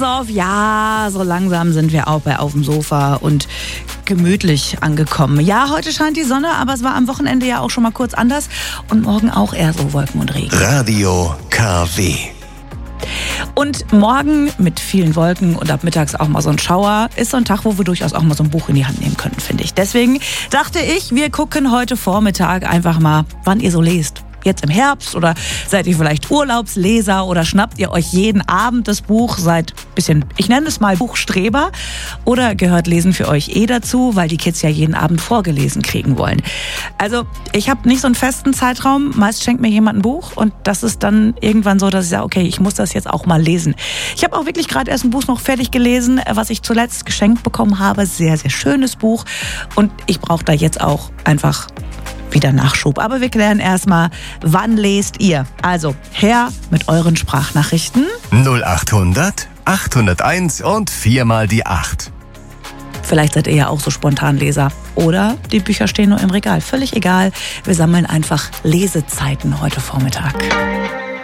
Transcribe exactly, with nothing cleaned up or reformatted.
Auf, ja, so langsam sind wir auch bei Auf dem Sofa und gemütlich angekommen. Ja, heute scheint die Sonne, aber es war am Wochenende ja auch schon mal kurz anders und morgen auch eher so Wolken und Regen. Radio K W. Und morgen mit vielen Wolken und ab mittags auch mal so ein Schauer ist so ein Tag, wo wir durchaus auch mal so ein Buch in die Hand nehmen könnten, finde ich. Deswegen dachte ich, wir gucken heute Vormittag einfach mal, wann ihr so lest. Jetzt im Herbst oder seid ihr vielleicht Urlaubsleser oder schnappt ihr euch jeden Abend das Buch, seid bisschen, ich nenne es mal Buchstreber oder gehört Lesen für euch eh dazu, weil die Kids ja jeden Abend vorgelesen kriegen wollen. Also ich habe nicht so einen festen Zeitraum, meist schenkt mir jemand ein Buch und das ist dann irgendwann so, dass ich sage, okay, ich muss das jetzt auch mal lesen. Ich habe auch wirklich gerade erst ein Buch noch fertig gelesen, was ich zuletzt geschenkt bekommen habe, sehr, sehr schönes Buch und ich brauche da jetzt auch einfach wieder Nachschub. Aber wir klären erstmal, wann lest ihr? Also her mit euren Sprachnachrichten. null achthundert, achthunderteins und viermal die acht. Vielleicht seid ihr ja auch so Spontanleser. Oder die Bücher stehen nur im Regal. Völlig egal. Wir sammeln einfach Lesezeiten heute Vormittag.